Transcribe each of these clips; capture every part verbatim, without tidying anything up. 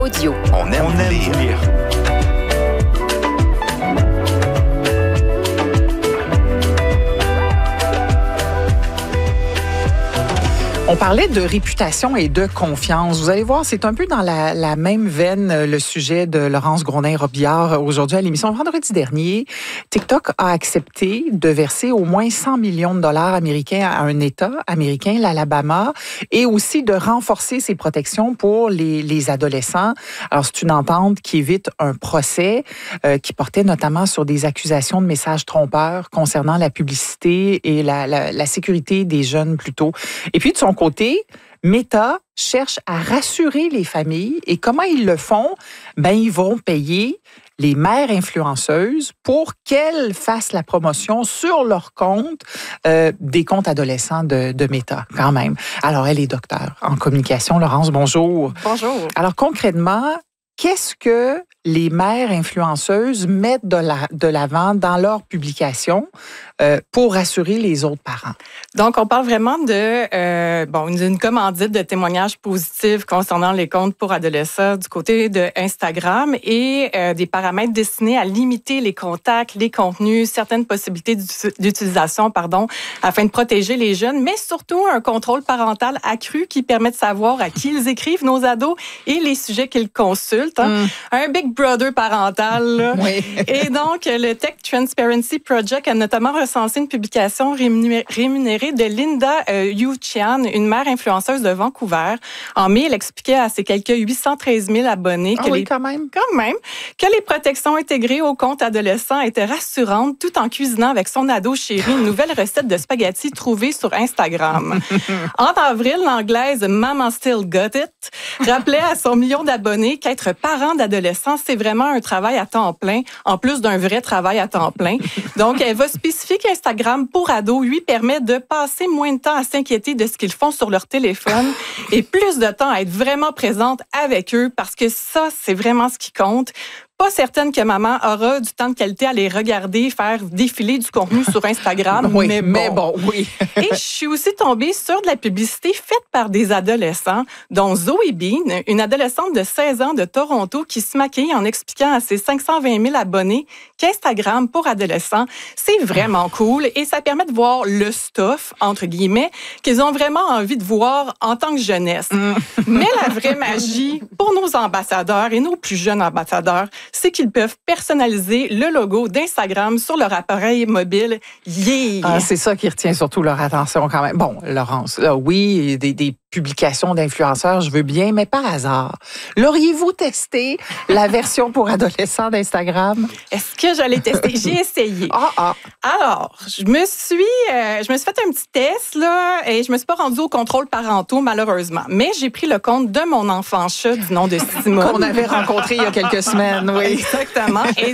Audio. On aime, On aime lire. lire. On parlait de réputation et de confiance. Vous allez voir, c'est un peu dans la, la même veine le sujet de Laurence Grondin-Robillard aujourd'hui à l'émission. Vendredi dernier, TikTok a accepté de verser au moins cent millions de dollars américains à un État américain, l'Alabama, et aussi de renforcer ses protections pour les, les adolescents. Alors, c'est une entente qui évite un procès euh, qui portait notamment sur des accusations de messages trompeurs concernant la publicité et la, la, la sécurité des jeunes plutôt. Et puis, de son côté, Meta cherche à rassurer les familles. Et comment ils le font? Ben, ils vont payer les mères influenceuses pour qu'elles fassent la promotion sur leur compte euh, des comptes adolescents de, de Meta, quand même. Alors, elle est docteure en communication. Laurence, bonjour. Bonjour. Alors, concrètement, qu'est-ce que les mères influenceuses mettent de, la, de l'avant dans leurs publications euh, pour rassurer les autres parents? Donc, on parle vraiment de euh, bon d'une commandite de témoignages positifs concernant les comptes pour adolescents du côté de Instagram et euh, des paramètres destinés à limiter les contacts, les contenus, certaines possibilités d'utilisation, pardon, afin de protéger les jeunes, mais surtout un contrôle parental accru qui permet de savoir à qui ils écrivent, nos ados, et les sujets qu'ils consultent. Hein. Mm. Un Big Brother parental. Là. Oui. Et donc, le Tech Transparency Project a notamment recensé une publication rémunérée de Linda euh, Yu Chian, une mère influenceuse de Vancouver. En mai, elle expliquait à ses quelques huit cent treize mille abonnés ah que, oui, les, quand même. quand même, que les protections intégrées au compte adolescent étaient rassurantes tout en cuisinant avec son ado chéri une nouvelle recette de spaghettis trouvée sur Instagram. En avril, l'anglaise Mama Still Got It rappelait à son million d'abonnés qu'être parent d'adolescents, c'est vraiment un travail à temps plein, en plus d'un vrai travail à temps plein. Donc, elle va spécifier qu'Instagram pour ados lui permet de passer moins de temps à s'inquiéter de ce qu'ils font sur leur téléphone et plus de temps à être vraiment présente avec eux parce que ça, c'est vraiment ce qui compte. Pas certaine que maman aura du temps de qualité à les regarder, faire défiler du contenu sur Instagram. Oui, mais bon, mais bon oui. Et je suis aussi tombée sur de la publicité faite par des adolescents, dont Zoe Bean, une adolescente de seize ans de Toronto qui se maquille en expliquant à ses cinq cent vingt mille abonnés qu'Instagram pour adolescents, c'est vraiment cool et ça permet de voir le stuff, entre guillemets, qu'ils ont vraiment envie de voir en tant que jeunesse. Mm. Mais la vraie magie pour nos ambassadeurs et nos plus jeunes ambassadeurs, c'est qu'ils peuvent personnaliser le logo d'Instagram sur leur appareil mobile. Yeah! Ah, c'est ça qui retient surtout leur attention quand même. Bon, Laurence, là, oui, des, des publications d'influenceurs, je veux bien, mais par hasard, l'auriez-vous testé la version pour adolescents d'Instagram? Est-ce que j'allais tester? J'ai essayé. Ah, ah. Alors, je me suis, euh, je me suis fait un petit test, là, et je me suis pas rendue au contrôle parentaux, malheureusement. Mais j'ai pris le compte de mon enfant chat du nom de Simone. Qu'on avait rencontré il y a quelques semaines, oui. Exactement. Et,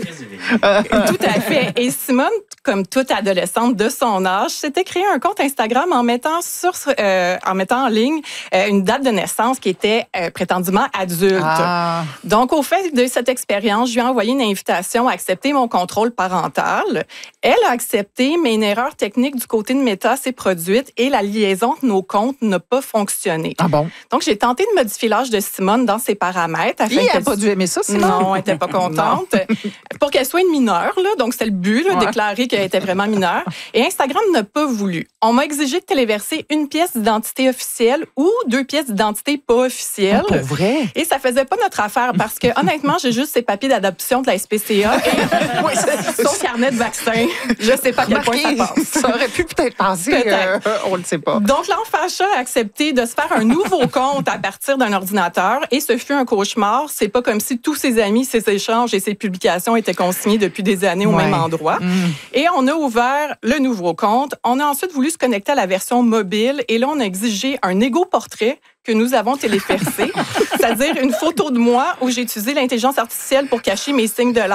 tout à fait. Et Simone, comme toute adolescente de son âge, s'était créé un compte Instagram en mettant sur, euh, en mettant en ligne euh, une date de naissance qui était euh, prétendument adulte. Ah. Donc, au fait de cette expérience, je lui ai envoyé une invitation à accepter mon contrôle parental. Elle a accepté, mais une erreur technique du côté de Meta s'est produite et la liaison de nos comptes n'a pas fonctionné. Ah bon? Donc, j'ai tenté de modifier l'âge de Simone dans ses paramètres. Afin elle n'a pas dû aimer ça, Simone? Non, elle n'était pas contente. Pour qu'elle soit une mineure, là, donc c'était le but, là, ouais. déclarer qu'elle était vraiment mineure. Et Instagram n'a pas voulu. On m'a exigé de téléverser une pièce d'identité officielle ou deux pièces d'identité pas officielles. Oh, pour vrai? Et ça faisait pas notre affaire parce que, honnêtement, j'ai juste ces papiers d'adoption de la S P C A et oui, son carnet de vaccin. Je sais pas à quel point ça passe. Ça aurait pu peut-être passer. Peut-être. Euh, on le sait pas. Donc, l'enfant chat a accepté de se faire un nouveau compte à partir d'un ordinateur et ce fut un cauchemar. C'est pas comme si tous ses amis, ses échanges et ses publications étaient consignés depuis des années au ouais. même endroit. Mm. Et on a ouvert le nouveau compte. On a ensuite voulu se connecter à la version mobile et là, on a exigé un égo-portrait que nous avons téléversé, c'est-à-dire une photo de moi où j'ai utilisé l'intelligence artificielle pour cacher mes signes de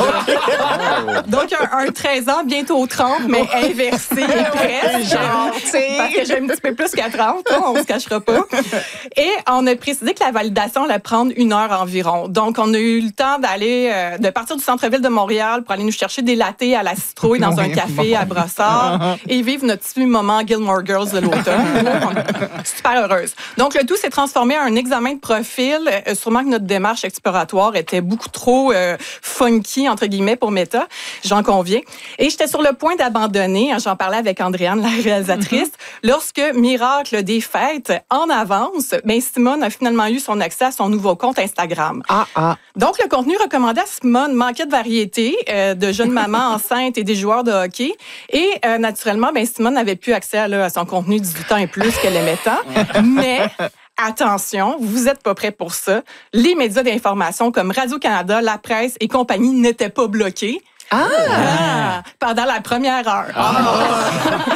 l'âge. Donc, un, un treize ans, bientôt trente, mais inversé et presque. Parce que j'ai un petit peu plus qu'à trente, hein, on se cachera pas. Et on a précisé que la validation allait prendre une heure environ. Donc, on a eu le temps d'aller, euh, de partir du centre-ville de Montréal pour aller nous chercher des lattés à la citrouille dans un café à Brossard et vivre notre petit moment Gilmore Girls de l'automne. Super heureuse. Donc, le le tout s'est transformé en un examen de profil. Euh, sûrement que notre démarche exploratoire était beaucoup trop euh, funky, entre guillemets, pour Meta. J'en conviens. Et j'étais sur le point d'abandonner. J'en parlais avec Andréane, la réalisatrice. Mm-hmm. Lorsque, miracle des fêtes, en avance, ben Simone a finalement eu son accès à son nouveau compte Instagram. Ah, ah. Donc, le contenu recommandé à Simone manquait de variété, euh, de jeunes mamans enceintes et des joueurs de hockey. Et euh, naturellement, ben Simone n'avait plus accès là, à son contenu dix-huit ans et plus qu'elle aimait tant. Mais... attention, vous n'êtes pas prêts pour ça. Les médias d'information comme Radio-Canada, La Presse et compagnie n'étaient pas bloqués. Ah! ah! Pendant la première heure. Ah.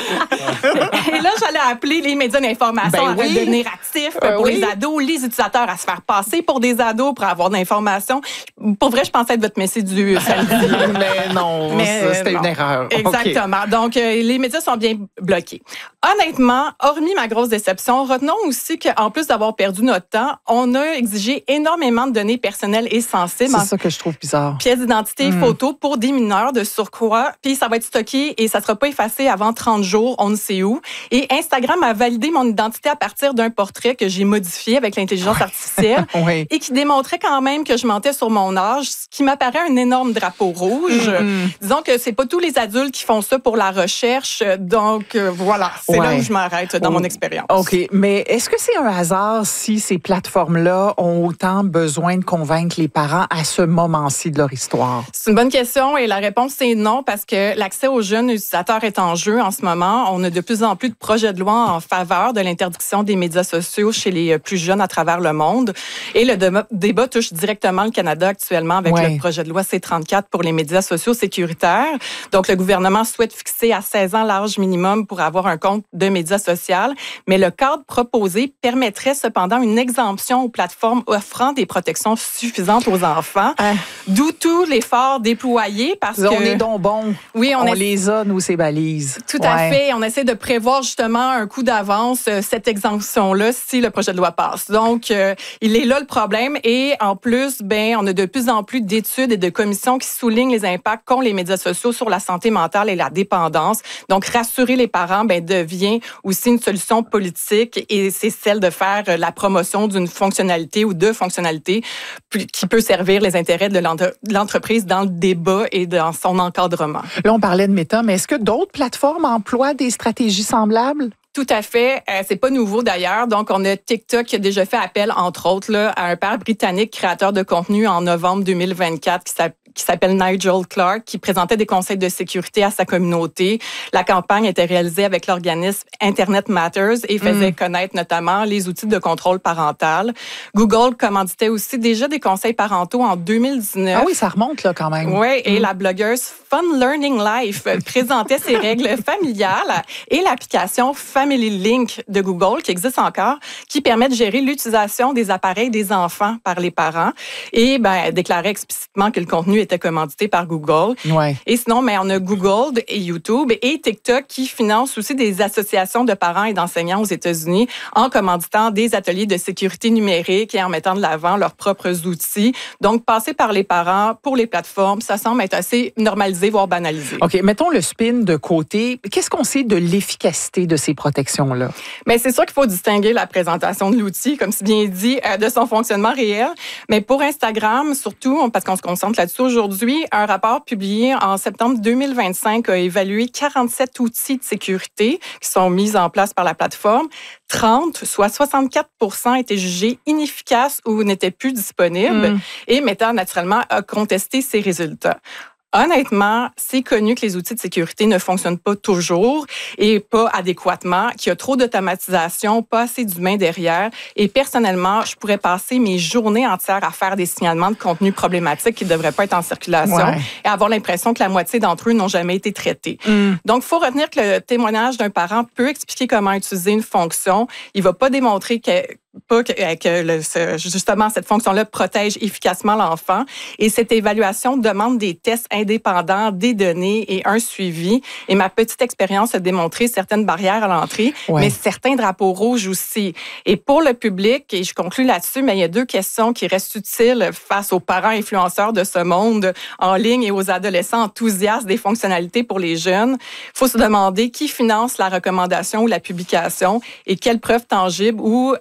Et là, j'allais appeler les médias d'information ben à oui. devenir actifs euh, pour oui. les ados, les utilisateurs à se faire passer pour des ados pour avoir de l'information. Pour vrai, je pensais être votre messie du samedi. Mais non, Mais c'était non. une erreur. Exactement. Okay. Donc, euh, les médias sont bien bloqués. Honnêtement, hormis ma grosse déception, retenons aussi qu'en plus d'avoir perdu notre temps, on a exigé énormément de données personnelles et sensibles. C'est ça que je trouve bizarre. Pièces d'identité, mm. photos pour des mineurs de surcroît. Puis ça va être stocké et ça ne sera pas effacé avant trente jours, on ne sait où. Et Instagram a validé mon identité à partir d'un portrait que j'ai modifié avec l'intelligence oui. artificielle oui. et qui démontrait quand même que je mentais sur mon âge, ce qui m'apparaît un énorme drapeau rouge. Mm. Disons que c'est pas tous les adultes qui font ça pour la recherche. Donc, euh, voilà. C'est ouais. là où je m'arrête dans oh. mon expérience. OK. Mais est-ce que c'est un hasard si ces plateformes-là ont autant besoin de convaincre les parents à ce moment-ci de leur histoire? C'est une bonne question et la réponse, c'est non parce que l'accès aux jeunes utilisateurs est en jeu en ce moment. On a de plus en plus de projets de loi en faveur de l'interdiction des médias sociaux chez les plus jeunes à travers le monde. Et le débat touche directement le Canada actuellement avec ouais. le projet de loi C trente-quatre pour les médias sociaux sécuritaires. Donc, le gouvernement souhaite fixer à seize ans l'âge minimum pour avoir un compte de médias sociaux. Mais le cadre proposé permettrait cependant une exemption aux plateformes offrant des protections suffisantes aux enfants. Hein? D'où tout l'effort déployé parce que... On est donc bons. Oui, on, on est... les a, nous, ces balises. Tout ouais. à fait. On essaie de prévoir justement un coup d'avance, cette exemption-là, si le projet de loi passe. Donc, euh, il est là le problème. Et en plus, ben, on a de plus en plus d'études et de commissions qui soulignent les impacts qu'ont les médias sociaux sur la santé mentale et la dépendance. Donc, rassurer les parents ben, devient aussi une solution politique et c'est celle de faire la promotion d'une fonctionnalité ou de fonctionnalités qui peut servir les intérêts de l'entreprise dans le débat et dans son encadrement. Là, on parlait de Meta, mais est-ce que d'autres plateformes emploient des stratégies semblables? Tout à fait. Euh, c'est pas nouveau d'ailleurs. Donc, on a TikTok qui a déjà fait appel, entre autres, là, à un père britannique créateur de contenu en novembre deux mille vingt-quatre qui s'appelle qui s'appelle Nigel Clark, qui présentait des conseils de sécurité à sa communauté. La campagne était réalisée avec l'organisme Internet Matters et faisait mm. connaître notamment les outils de contrôle parental. Google commanditait aussi déjà des conseils parentaux en deux mille dix-neuf. Ah oui, ça remonte là quand même. Oui, et mm. la blogueuse Fun Learning Life présentait ses règles familiales et l'application Family Link de Google, qui existe encore, qui permet de gérer l'utilisation des appareils des enfants par les parents. Et ben, elle déclarait explicitement que le contenu était commandité par Google. Ouais. Et sinon, ben, on a Google et YouTube et TikTok qui financent aussi des associations de parents et d'enseignants aux États-Unis en commanditant des ateliers de sécurité numérique et en mettant de l'avant leurs propres outils. Donc, passer par les parents pour les plateformes, ça semble être assez normalisé, voire banalisé. OK. Mettons le spin de côté. Qu'est-ce qu'on sait de l'efficacité de ces protections-là? Bien, c'est sûr qu'il faut distinguer la présentation de l'outil, comme si bien dit, euh, de son fonctionnement réel. Mais pour Instagram, surtout, parce qu'on se concentre là-dessus aujourd'hui, un rapport publié en septembre deux mille vingt-cinq a évalué quarante-sept outils de sécurité qui sont mis en place par la plateforme. trente, soit soixante-quatre pour cent, étaient jugés inefficaces ou n'étaient plus disponibles. Mm. Et Meta, naturellement, a contesté ces résultats. Honnêtement, c'est connu que les outils de sécurité ne fonctionnent pas toujours et pas adéquatement, qu'il y a trop d'automatisation, pas assez d'humains derrière. Et personnellement, je pourrais passer mes journées entières à faire des signalements de contenu problématique qui ne devraient pas être en circulation ouais. et avoir l'impression que la moitié d'entre eux n'ont jamais été traités. Mm. Donc, il faut retenir que le témoignage d'un parent peut expliquer comment utiliser une fonction. Il ne va pas démontrer que pas que, que le, ce, justement cette fonction-là protège efficacement l'enfant. Et cette évaluation demande des tests indépendants, des données et un suivi. Et ma petite expérience a démontré certaines barrières à l'entrée, ouais. mais certains drapeaux rouges aussi. Et pour le public, et je conclue là-dessus, mais il y a deux questions qui restent utiles face aux parents influenceurs de ce monde en ligne et aux adolescents enthousiastes des fonctionnalités pour les jeunes. Il faut se demander qui finance la recommandation ou la publication et quelles preuves tangibles ou indépendantes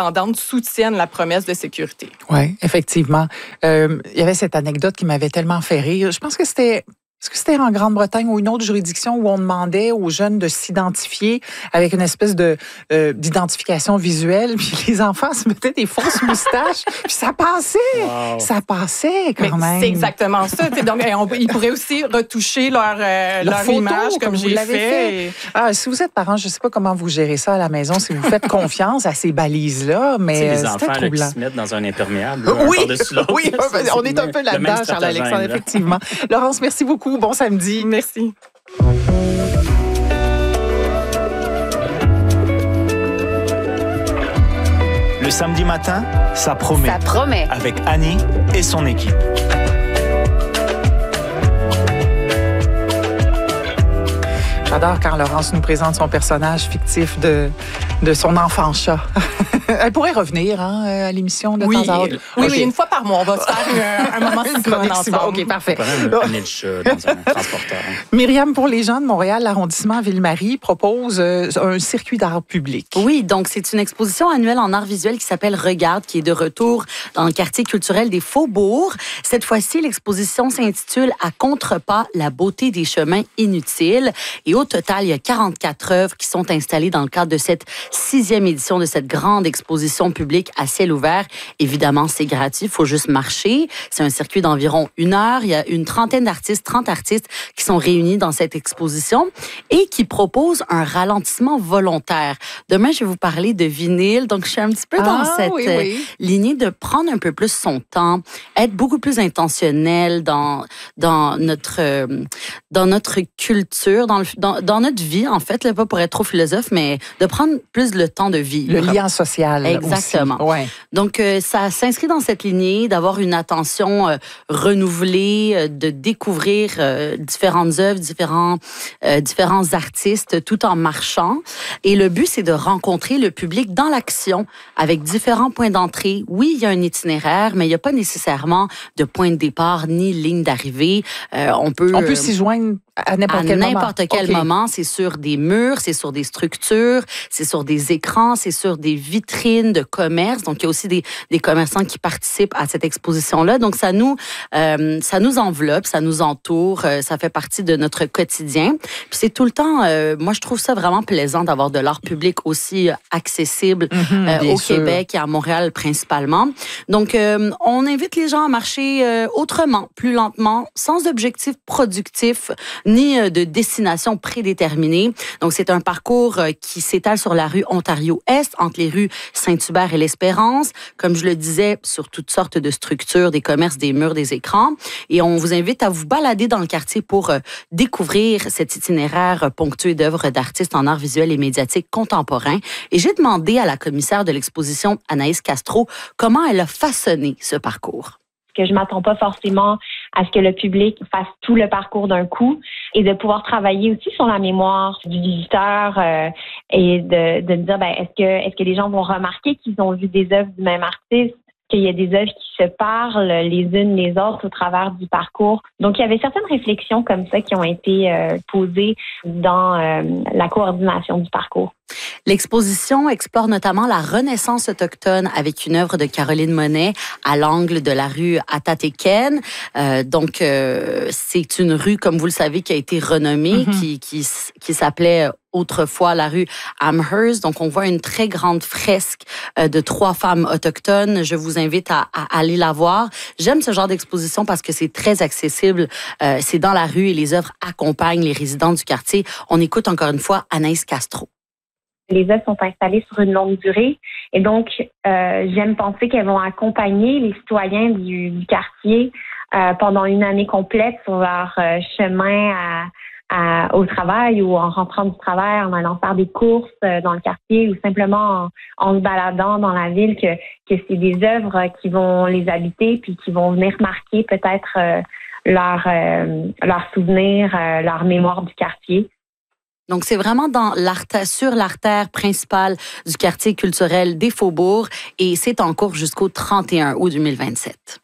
indépendantes soutiennent la promesse de sécurité. Oui, effectivement. Euh, il y avait cette anecdote qui m'avait tellement fait rire. Je pense que c'était... Est-ce que c'était en Grande-Bretagne ou une autre juridiction où on demandait aux jeunes de s'identifier avec une espèce de euh, d'identification visuelle, puis les enfants se mettaient des fausses moustaches, puis ça passait, wow. ça passait quand Mais même. C'est exactement ça. Donc, on, ils pourraient aussi retoucher leur, euh, leur, leur photo, image comme, comme j'ai fait. fait. Et... Ah, si vous êtes parents, je ne sais pas comment vous gérez ça à la maison, si vous faites confiance à ces balises-là, mais c'est les euh, enfants là, qui se mettent dans un imperméable, là, oui, un par-dessus l'autre. Oui, là, c'est, on est un peu là-dedans, Charles-Alexandre, effectivement. Laurence, merci beaucoup. Bon samedi. Merci. Le samedi matin, ça promet. Ça promet. Avec Annie et son équipe. J'adore quand Laurence nous présente son personnage fictif de, de son enfant chat. Elle pourrait revenir hein, à l'émission de oui, temps à autre. Oui, okay. oui, une fois par mois. On va se faire un, un moment Simone ensemble. OK, parfait. On peut amener le chat dans un transporteur. Myriam, pour les gens de Montréal, l'arrondissement Ville-Marie propose euh, un circuit d'art public. Oui, donc c'est une exposition annuelle en art visuel qui s'appelle Regarde, qui est de retour dans le quartier culturel des Faubourgs. Cette fois-ci, l'exposition s'intitule « À contrepas, la beauté des chemins inutiles ». Et au total, il y a quarante-quatre œuvres qui sont installées dans le cadre de cette sixième édition de cette grande exposition publique à ciel ouvert. Évidemment, c'est gratuit, il faut juste marcher. C'est un circuit d'environ une heure. Il y a une trentaine d'artistes, trente artistes qui sont réunis dans cette exposition et qui proposent un ralentissement volontaire. Demain, je vais vous parler de vinyle. Donc, je suis un petit peu dans ah, cette oui, oui. lignée de prendre un peu plus son temps, être beaucoup plus intentionnel dans, dans, notre, dans notre culture, dans, le, dans, dans notre vie, en fait, là, pas pour être trop philosophe, mais de prendre plus le temps de vivre. Le lien social. Exactement. Aussi. Ouais. Donc, euh, ça s'inscrit dans cette lignée d'avoir une attention euh, renouvelée, euh, de découvrir euh, différentes œuvres, différents, euh, différents artistes tout en marchant. Et le but, c'est de rencontrer le public dans l'action avec différents points d'entrée. Oui, il y a un itinéraire, mais il n'y a pas nécessairement de point de départ ni ligne d'arrivée. Euh, on peut, on peut s'y joindre à n'importe quel moment. À n'importe quel okay. moment. C'est sur des murs, c'est sur des structures, c'est sur des écrans, c'est sur des vitrines de commerce. Donc, il y a aussi des, des commerçants qui participent à cette exposition-là. Donc, ça nous, euh, ça nous enveloppe, ça nous entoure, euh, ça fait partie de notre quotidien. Puis c'est tout le temps, euh, moi, je trouve ça vraiment plaisant d'avoir de l'art public aussi accessible mm-hmm, euh, au sûr. Québec et à Montréal principalement. Donc, euh, on invite les gens à marcher euh, autrement, plus lentement, sans objectif productif, ni de destination prédéterminée. Donc, c'est un parcours qui s'étale sur la rue Ontario-Est, entre les rues Saint-Hubert et l'Espérance. Comme je le disais, sur toutes sortes de structures, des commerces, des murs, des écrans. Et on vous invite à vous balader dans le quartier pour découvrir cet itinéraire ponctué d'œuvres d'artistes en art visuel et médiatique contemporain. Et j'ai demandé à la commissaire de l'exposition, Anaïs Castro, comment elle a façonné ce parcours. Que je m'attends pas forcément à ce que le public fasse tout le parcours d'un coup et de pouvoir travailler aussi sur la mémoire du visiteur euh, et de, de dire ben est-ce que est-ce que les gens vont remarquer qu'ils ont vu des œuvres du même artiste, qu'il y a des œuvres qui se parlent les unes les autres au travers du parcours. Donc, il y avait certaines réflexions comme ça qui ont été euh, posées dans euh, la coordination du parcours. L'exposition explore notamment la Renaissance autochtone avec une œuvre de Caroline Monet à l'angle de la rue Atatéken. Euh, donc, euh, c'est une rue, comme vous le savez, qui a été renommée, mm-hmm. qui, qui, qui s'appelait autrefois la rue Amherst. Donc, on voit une très grande fresque euh, de trois femmes autochtones. Je vous invite à, à aller la voir. J'aime ce genre d'exposition parce que c'est très accessible. Euh, c'est dans la rue et les œuvres accompagnent les résidents du quartier. On écoute encore une fois Anaïs Castro. Les œuvres sont installées sur une longue durée et donc euh, j'aime penser qu'elles vont accompagner les citoyens du, du quartier euh, pendant une année complète sur leur euh, chemin à, à, au travail ou en rentrant du travail, en allant faire des courses euh, dans le quartier ou simplement en, en se baladant dans la ville, que, que c'est des œuvres qui vont les habiter puis qui vont venir marquer peut-être euh, leur, euh, leur souvenir, euh, leur mémoire du quartier. Donc, c'est vraiment dans l'artère, sur l'artère principale du quartier culturel des Faubourgs et c'est en cours jusqu'au trente et un août deux mille vingt-sept.